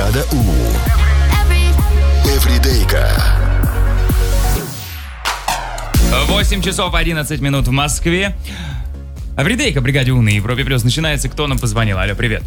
Влада У. Эвридейка. 8 часов 11 минут в Москве. Эвридейка, бригаде У на Европе Плюс. Начинается. Кто нам позвонил? Алло, привет.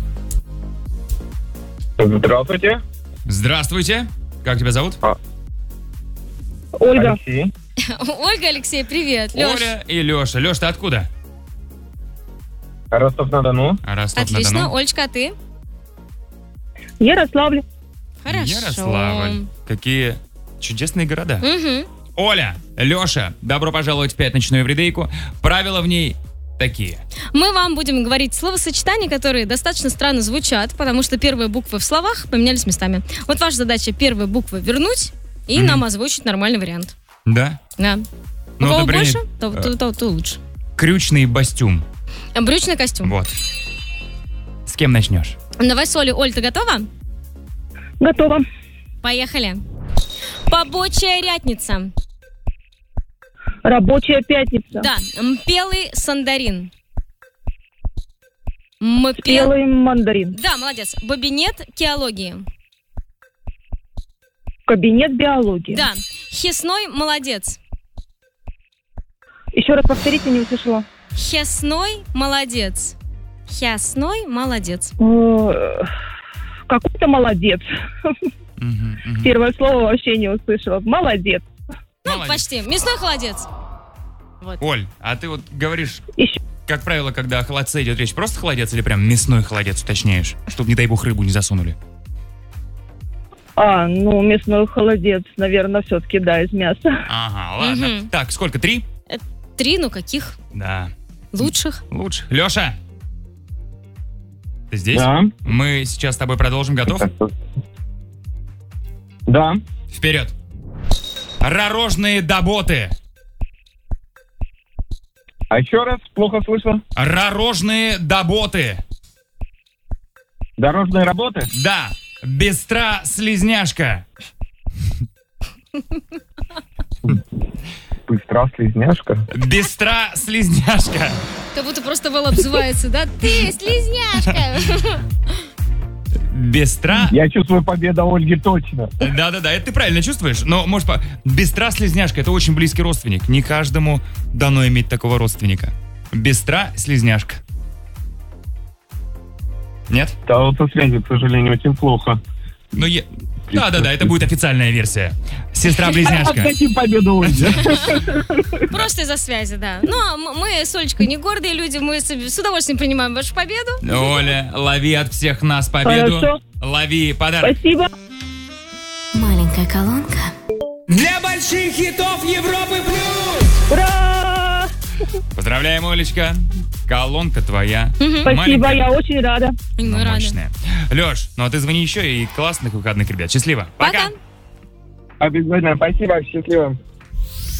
Здравствуйте. Здравствуйте. Как тебя зовут? Ольга. Алексей. Ольга, Алексей, привет. Лёш. Оля и Леша. Леш, ты откуда? Ростов-на-Дону. Отлично. Ростов-на-Дону. Олечка, а ты? Ярославль. Хорошо. Ярославль. Какие чудесные города. Угу. Оля, Леша, добро пожаловать в пятничную Эвридейку. Правила в ней такие. Мы вам будем говорить словосочетания, которые достаточно странно звучат, потому что первые буквы в словах поменялись местами. Вот ваша задача первые буквы вернуть и нам озвучить нормальный вариант. Да? Да. У Ну, кого например, больше, то лучше. Крючный бастюм. Брючный костюм. Вот. С кем начнешь? Давай с Олей. Оль, ты готова? Готова. Поехали. Побочая рятница. Рабочая пятница. Да. Мпелый сандарин. Белый мандарин. Да, молодец. Бобинет геологии. Кабинет биологии. Да. Хесной молодец. Еще раз повторите, не услышала. Хесной молодец. Хесной молодец. Какой-то молодец. Первое слово вообще не услышала. Молодец. Ну, Молодец. почти. Мясной холодец. Оль, а ты вот говоришь, Еще. как правило, когда о холодце идет речь, просто холодец или прям мясной холодец уточняешь? Чтобы, не дай бог, рыбу не засунули. Мясной холодец, наверное, все-таки, да, из мяса. Ага, ладно. Мгм. Так, сколько? 3? 3, ну каких? Да. Лучших. Лучше. Леша, ты здесь? Да. Мы сейчас с тобой продолжим. Готов? Да. Вперед. Ророжные доботы. А еще раз, плохо слышно. Ророжные доботы. Дорожные работы. Да. Бестра слизняшка. Быстро, слизняшка. Бестра слизняшка. Как будто просто Вэл обзывается, да? Ты слизняшка. Бестра. Я чувствую победу Ольги точно. Да-да-да, это ты правильно чувствуешь. Но, может, бестра слизняшка — это очень близкий родственник. Не каждому дано иметь такого родственника. Бестра слизняшка. Нет? Да, вот со связью, к сожалению, очень плохо. Ну, да-да-да, это будет официальная версия. Сестра-близняшка. Отдадим победу Ольге. Просто из-за связи, да. Но мы с Олечкой не гордые люди, мы с удовольствием принимаем вашу победу. Оля, лови от всех нас победу. Хорошо. Лови подарок. Спасибо. Маленькая колонка. Для больших хитов Европы Плюс! Ура! Поздравляем, Олечка. Колонка твоя. Спасибо, Маленькая, я очень рада. И но мы рады. мощная. Леш, ну а ты звони еще и классных выходных, ребят. Счастливо. Пока. Обязательно. Спасибо. Счастливо.